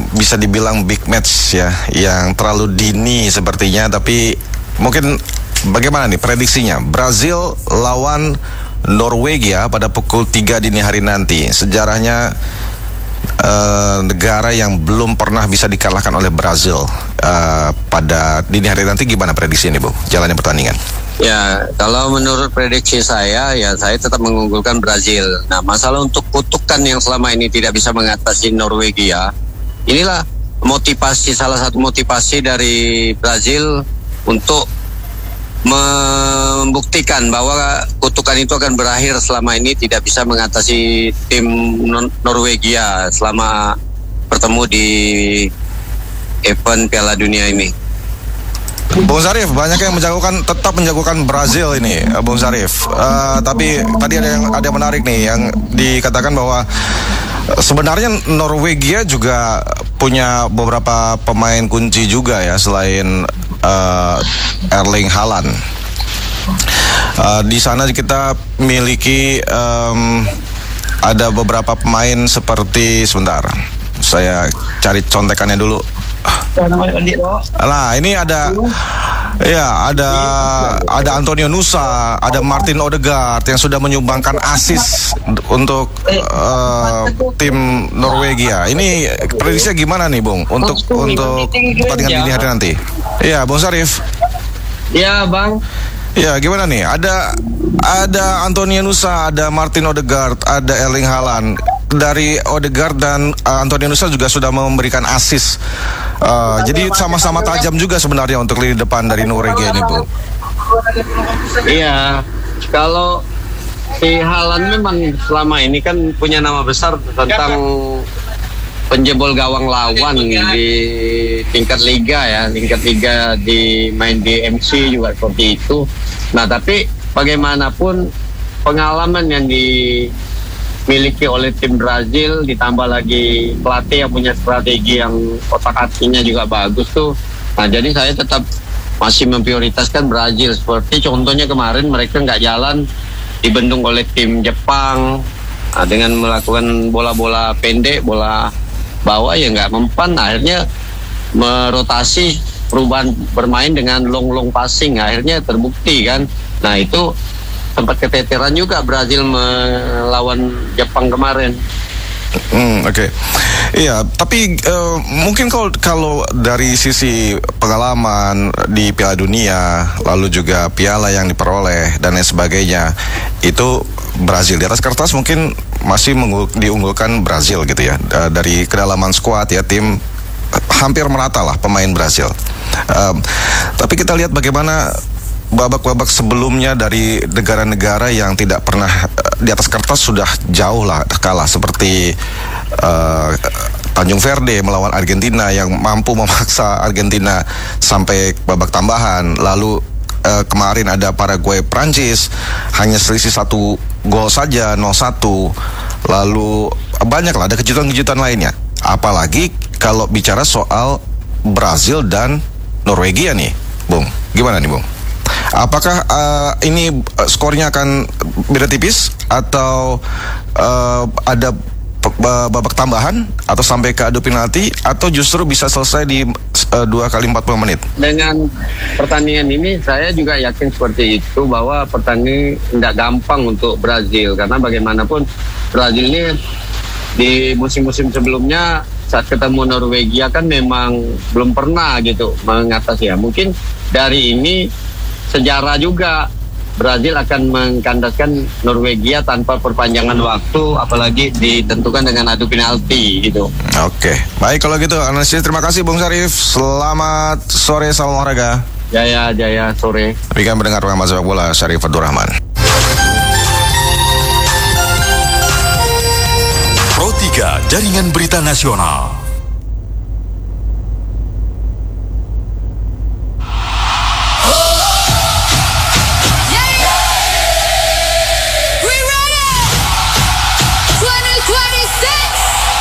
bisa dibilang big match ya, yang terlalu dini sepertinya, tapi mungkin bagaimana nih prediksinya? Brazil lawan Norwegia pada pukul 3 dini hari nanti. Sejarahnya negara yang belum pernah bisa dikalahkan oleh Brazil pada dini hari nanti. Gimana prediksi ini, Bu? Jalannya pertandingan. Ya, kalau menurut prediksi saya, ya saya tetap mengunggulkan Brazil. Nah, masalah untuk kutukan yang selama ini tidak bisa mengatasi Norwegia, inilah salah satu motivasi dari Brazil untuk membuktikan bahwa kutukan itu akan berakhir selama ini tidak bisa mengatasi tim Norwegia selama bertemu di event Piala Dunia ini. Bung Syarif, banyak yang tetap menjagokan Brazil ini, Bung Syarif. Tapi tadi ada yang menarik nih, yang dikatakan bahwa sebenarnya Norwegia juga punya beberapa pemain kunci juga ya, selain Erling Haaland. Di sana kita miliki ada beberapa pemain seperti, sebentar, saya cari contekannya dulu. Nah, ini ada Antonio Nusa, ada Martin Odegaard yang sudah menyumbangkan assist untuk tim Norwegia. Ini prediksinya gimana nih, Bung, untuk pertandingan dini hari nanti? Iya, Bung Syarif. Iya, Bang. Ya, gimana nih? Ada Antonio Nusa, ada Martin Odegaard, ada Erling Haaland. Dari Odegaard dan Antonio Nusa juga sudah memberikan assist. Jadi sama-sama tajam juga sebenarnya untuk lini depan dari Norwegia ini, Bu. Iya, kalau si Haaland memang selama ini kan punya nama besar tentang penjebol gawang lawan di tingkat liga ya, main di MC juga seperti itu. Nah, tapi bagaimanapun pengalaman yang dimiliki oleh tim Brazil ditambah lagi pelatih yang punya strategi yang otak-atiknya juga bagus tuh. Nah, jadi saya tetap masih memprioritaskan Brazil. Seperti contohnya kemarin mereka nggak jalan, dibendung oleh tim Jepang dengan melakukan bola-bola pendek, bola bawah ya nggak mempan. Akhirnya merotasi perubahan bermain dengan long passing, akhirnya terbukti kan. Nah, itu sempat keteteran juga Brazil melawan Jepang kemarin. Oke. Iya, tapi mungkin kalau dari sisi pengalaman di Piala Dunia, lalu juga piala yang diperoleh dan lain sebagainya, itu Brazil di atas kertas mungkin masih diunggulkan Brazil gitu ya. Dari kedalaman skuad ya, tim hampir merata lah pemain Brazil. Tapi kita lihat bagaimana babak-babak sebelumnya dari negara-negara yang tidak pernah di atas kertas sudah jauh lah kalah, seperti Tanjung Verde melawan Argentina yang mampu memaksa Argentina sampai babak tambahan. Lalu kemarin ada Paraguay Prancis, hanya selisih 1 gol saja, 0-1. Lalu banyak lah, ada kejutan-kejutan lainnya. Apalagi kalau bicara soal Brazil dan Norwegia nih, Bung. Gimana nih, Bung? Apakah ini skornya akan beda tipis atau ada babak tambahan atau sampai ke adu penalti, atau justru bisa selesai di 2 kali 40 menit? Dengan pertandingan ini saya juga yakin seperti itu, bahwa pertandingan tidak gampang untuk Brazil, karena bagaimanapun Brazil ini di musim-musim sebelumnya saat ketemu Norwegia kan memang belum pernah gitu mengatasi ya. Mungkin dari ini sejarah juga Brazil akan mengkandaskan Norwegia tanpa perpanjangan waktu, apalagi ditentukan dengan adu penalti gitu. Oke, baik kalau gitu analisis. Terima kasih Bung Syarif. Selamat sore, salam olahraga. Jaya sore. Demikian mendengar pengamat sepak bola Syarif Abdurrahman. Pro 3 Jaringan Berita Nasional.